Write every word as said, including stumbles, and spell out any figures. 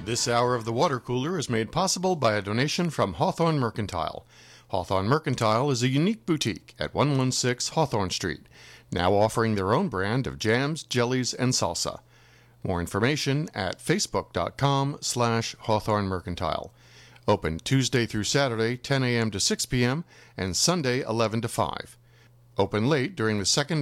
This hour of the Water Cooler is made possible by a donation from Hawthorne Mercantile. Hawthorne Mercantile is a unique boutique at one sixteen Hawthorne Street, now offering their own brand of jams, jellies, and salsa. More information at facebook.com slash Hawthorne Mercantile. Open Tuesday through Saturday, ten a.m. to six p.m., and Sunday, eleven to five. Open late during the second